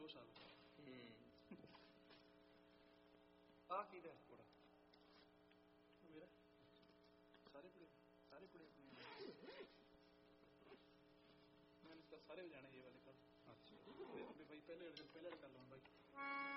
साल आ की थोड़ा मेरा सारे कुड़े अपने मैंने तो सारे जाने ये वाले कल। अच्छा भाई पहले कर लूँ भाई।